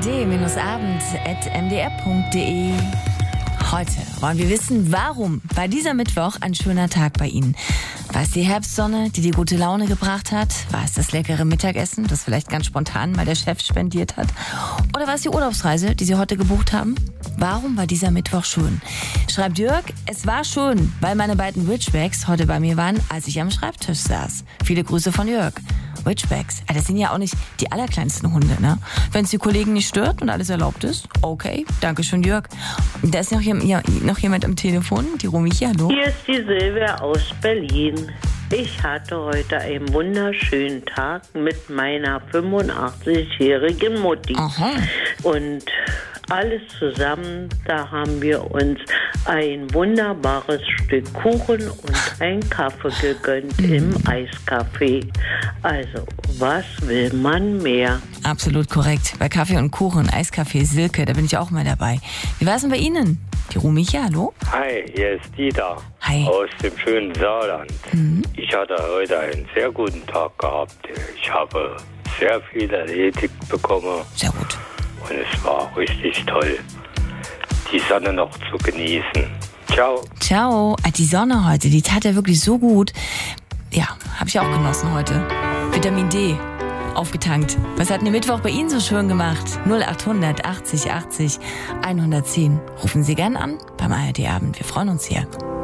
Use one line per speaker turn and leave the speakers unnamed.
ard-abend@mdr.de. Heute wollen wir wissen, warum war dieser Mittwoch ein schöner Tag bei Ihnen? War es die Herbstsonne, die gute Laune gebracht hat? War es das leckere Mittagessen, das vielleicht ganz spontan mal der Chef spendiert hat? Oder war es die Urlaubsreise, die Sie heute gebucht haben? Warum war dieser Mittwoch schön? Schreibt Jörg, es war schön, weil meine beiden Ridgebacks heute bei mir waren, als ich am Schreibtisch saß. Viele Grüße von Jörg. Ridgebacks, das sind ja auch nicht die allerkleinsten Hunde, ne? Wenn es die Kollegen nicht stört und alles erlaubt ist, okay, danke schön, Jörg. Da ist noch jemand am Telefon, die Romichi, hallo?
Hier ist die Silvia aus Berlin. Ich hatte heute einen wunderschönen Tag mit meiner 85-jährigen Mutti.
Aha.
Und alles zusammen, da haben wir uns ein wunderbares Stück Kuchen und einen Kaffee gegönnt im Eiscafé. Also, was will man mehr?
Absolut korrekt. Bei Kaffee und Kuchen, Eiskaffee, Silke, da bin ich auch mal dabei. Wie war es denn bei Ihnen? Die Romichi, hallo?
Hi, hier ist Dieter.
Hi.
Aus dem schönen Saarland. Ich hatte heute einen sehr guten Tag gehabt. Ich habe sehr viel erledigt bekommen
Sehr gut.
und es war richtig toll, die Sonne noch zu genießen. Ciao.
Ciao. Die Sonne heute, die tat ja wirklich so gut. Ja, habe ich auch genossen heute. Vitamin D aufgetankt. Was hat denn der Mittwoch bei Ihnen so schön gemacht? 0800 80 80 110. Rufen Sie gern an beim ARD Abend. Wir freuen uns hier.